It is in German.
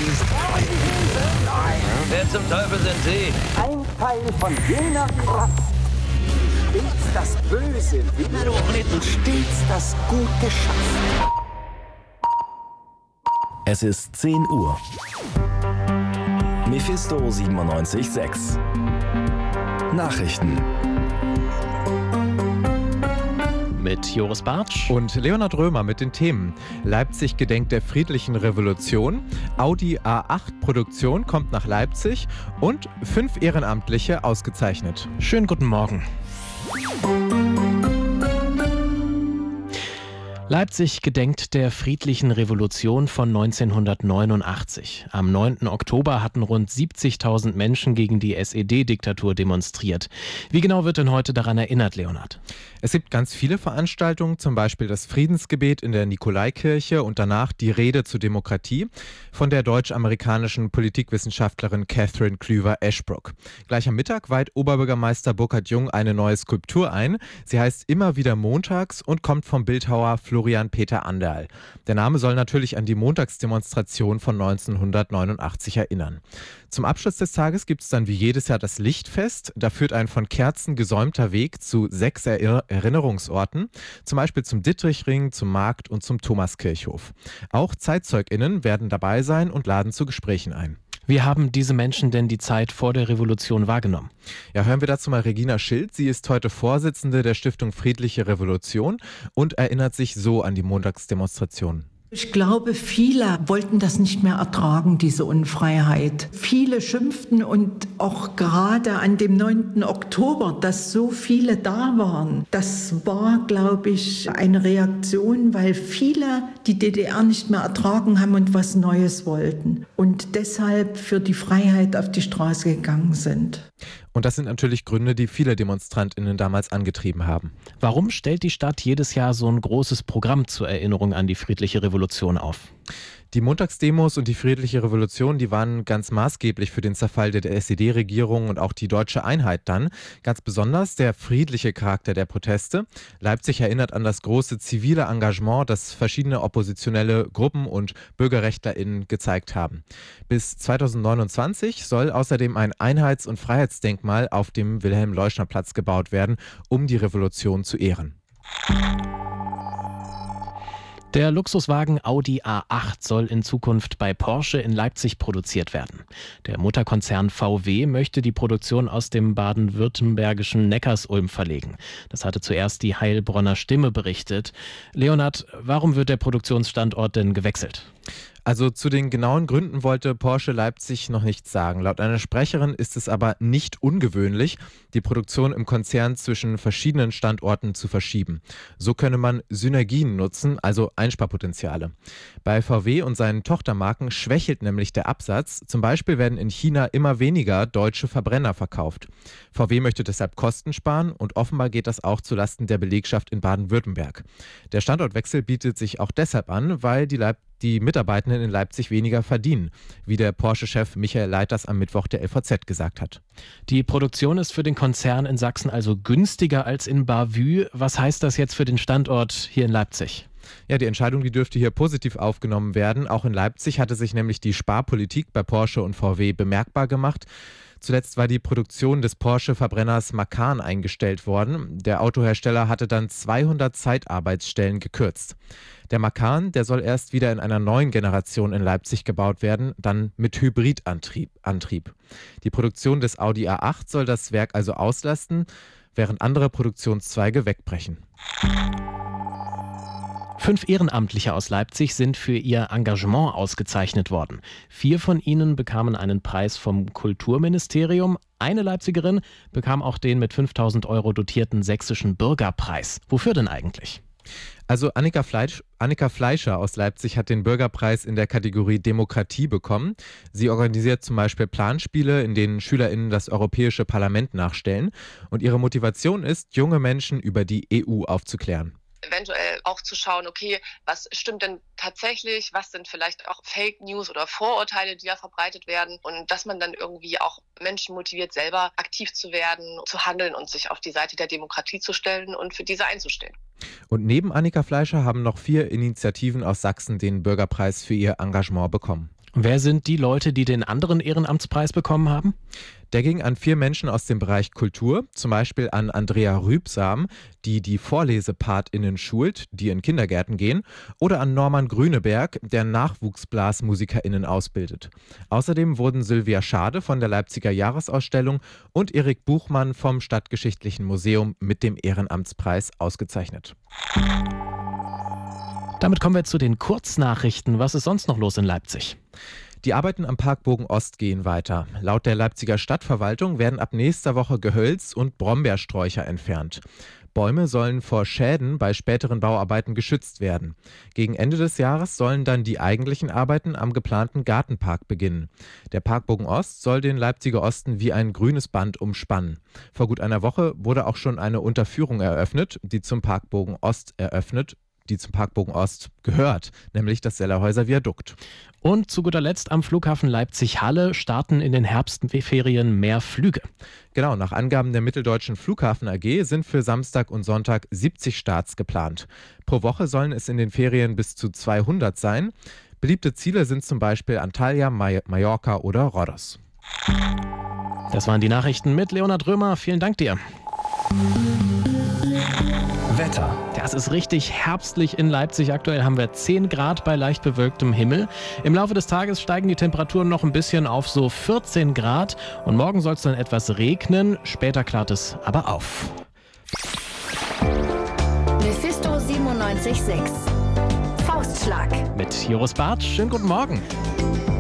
Wer zum Teufel sind Sie? Ein Teil von jener Kraft, stets das Böse will und stets das Gute schafft. Es ist 10 Uhr. Mephisto 97.6. Nachrichten. Mit Joris Bartsch und Leonhard Römer mit den Themen: Leipzig gedenkt der friedlichen Revolution, Audi A8-Produktion kommt nach Leipzig und 5 Ehrenamtliche ausgezeichnet. Schönen guten Morgen. Leipzig gedenkt der friedlichen Revolution von 1989. Am 9. Oktober hatten rund 70.000 Menschen gegen die SED-Diktatur demonstriert. Wie genau wird denn heute daran erinnert, Leonhard? Es gibt ganz viele Veranstaltungen, zum Beispiel das Friedensgebet in der Nikolaikirche und danach die Rede zur Demokratie von der deutsch-amerikanischen Politikwissenschaftlerin Catherine Klüver-Eschbruck. Gleich am Mittag weiht Oberbürgermeister Burkhard Jung eine neue Skulptur ein. Sie heißt Immer wieder montags und kommt vom Bildhauer Florian Peter Anderl. Der Name soll natürlich an die Montagsdemonstration von 1989 erinnern. Zum Abschluss des Tages gibt es dann wie jedes Jahr das Lichtfest. Da führt ein von Kerzen gesäumter Weg zu 6 Erinnerungsorten, zum Beispiel zum Dittrichring, zum Markt und zum Thomaskirchhof. Auch ZeitzeugInnen werden dabei sein und laden zu Gesprächen ein. Wie haben diese Menschen denn die Zeit vor der Revolution wahrgenommen? Ja, hören wir dazu mal Regina Schild. Sie ist heute Vorsitzende der Stiftung Friedliche Revolution und erinnert sich so an die Montagsdemonstration. Ich glaube, viele wollten das nicht mehr ertragen, diese Unfreiheit. Viele schimpften und auch gerade an dem 9. Oktober, dass so viele da waren. Das war, glaube ich, eine Reaktion, weil viele die DDR nicht mehr ertragen haben und was Neues wollten. Und deshalb für die Freiheit auf die Straße gegangen sind. Und das sind natürlich Gründe, die viele DemonstrantInnen damals angetrieben haben. Warum stellt die Stadt jedes Jahr so ein großes Programm zur Erinnerung an die friedliche Revolution auf? Die Montagsdemos und die friedliche Revolution, die waren ganz maßgeblich für den Zerfall der SED-Regierung und auch die deutsche Einheit dann. Ganz besonders der friedliche Charakter der Proteste. Leipzig erinnert an das große zivile Engagement, das verschiedene oppositionelle Gruppen und BürgerrechtlerInnen gezeigt haben. Bis 2029 soll außerdem ein Einheits- und Freiheitsdenkmal auf dem Wilhelm-Leuschner-Platz gebaut werden, um die Revolution zu ehren. Der Luxuswagen Audi A8 soll in Zukunft bei Porsche in Leipzig produziert werden. Der Mutterkonzern VW möchte die Produktion aus dem baden-württembergischen Neckarsulm verlegen. Das hatte zuerst die Heilbronner Stimme berichtet. Leonhard, warum wird der Produktionsstandort denn gewechselt? Also zu den genauen Gründen wollte Porsche Leipzig noch nichts sagen. Laut einer Sprecherin ist es aber nicht ungewöhnlich, die Produktion im Konzern zwischen verschiedenen Standorten zu verschieben. So könne man Synergien nutzen, also Einsparpotenziale. Bei VW und seinen Tochtermarken schwächelt nämlich der Absatz. Zum Beispiel werden in China immer weniger deutsche Verbrenner verkauft. VW möchte deshalb Kosten sparen und offenbar geht das auch zulasten der Belegschaft in Baden-Württemberg. Der Standortwechsel bietet sich auch deshalb an, weil die Mitarbeitenden in Leipzig weniger verdienen, wie der Porsche-Chef Michael Leiters am Mittwoch der LVZ gesagt hat. Die Produktion ist für den Konzern in Sachsen also günstiger als in Bavü. Was heißt das jetzt für den Standort hier in Leipzig? Ja, die Entscheidung, die dürfte hier positiv aufgenommen werden. Auch in Leipzig hatte sich nämlich die Sparpolitik bei Porsche und VW bemerkbar gemacht. Zuletzt war die Produktion des Porsche-Verbrenners Macan eingestellt worden. Der Autohersteller hatte dann 200 Zeitarbeitsstellen gekürzt. Der Macan, der soll erst wieder in einer neuen Generation in Leipzig gebaut werden, dann mit Hybridantrieb. Die Produktion des Audi A8 soll das Werk also auslasten, während andere Produktionszweige wegbrechen. 5 Ehrenamtliche aus Leipzig sind für ihr Engagement ausgezeichnet worden. 4 von ihnen bekamen einen Preis vom Kulturministerium. Eine Leipzigerin bekam auch den mit 5.000 € dotierten Sächsischen Bürgerpreis. Wofür denn eigentlich? Also Annika Fleischer aus Leipzig hat den Bürgerpreis in der Kategorie Demokratie bekommen. Sie organisiert zum Beispiel Planspiele, in denen SchülerInnen das Europäische Parlament nachstellen. Und ihre Motivation ist, junge Menschen über die EU aufzuklären. Eventuell auch zu schauen, okay, was stimmt denn tatsächlich, was sind vielleicht auch Fake News oder Vorurteile, die da verbreitet werden und dass man dann irgendwie auch Menschen motiviert, selber aktiv zu werden, zu handeln und sich auf die Seite der Demokratie zu stellen und für diese einzustehen. Und neben Annika Fleischer haben noch 4 Initiativen aus Sachsen den Bürgerpreis für ihr Engagement bekommen. Und wer sind die Leute, die den anderen Ehrenamtspreis bekommen haben? Der ging an 4 Menschen aus dem Bereich Kultur, zum Beispiel an Andrea Rübsam, die VorlesepartInnen schult, die in Kindergärten gehen, oder an Norman Grüneberg, der NachwuchsblasmusikerInnen ausbildet. Außerdem wurden Sylvia Schade von der Leipziger Jahresausstellung und Erik Buchmann vom Stadtgeschichtlichen Museum mit dem Ehrenamtspreis ausgezeichnet. Damit kommen wir zu den Kurznachrichten. Was ist sonst noch los in Leipzig? Die Arbeiten am Parkbogen Ost gehen weiter. Laut der Leipziger Stadtverwaltung werden ab nächster Woche Gehölz und Brombeersträucher entfernt. Bäume sollen vor Schäden bei späteren Bauarbeiten geschützt werden. Gegen Ende des Jahres sollen dann die eigentlichen Arbeiten am geplanten Gartenpark beginnen. Der Parkbogen Ost soll den Leipziger Osten wie ein grünes Band umspannen. Vor gut einer Woche wurde auch schon eine Unterführung eröffnet, die zum Parkbogen Ost gehört, nämlich das Sellerhäuser Viadukt. Und zu guter Letzt am Flughafen Leipzig-Halle starten in den Herbstferien mehr Flüge. Genau, nach Angaben der Mitteldeutschen Flughafen AG sind für Samstag und Sonntag 70 Starts geplant. Pro Woche sollen es in den Ferien bis zu 200 sein. Beliebte Ziele sind zum Beispiel Antalya, Mallorca oder Rhodos. Das waren die Nachrichten mit Leonhard Römer. Vielen Dank dir. Wetter. Das ist richtig herbstlich in Leipzig. Aktuell haben wir 10 Grad bei leicht bewölktem Himmel. Im Laufe des Tages steigen die Temperaturen noch ein bisschen auf so 14 Grad. Und morgen soll es dann etwas regnen. Später klart es aber auf. Mephisto 97.6 Faustschlag. Mit Joris Bartsch. Schönen guten Morgen.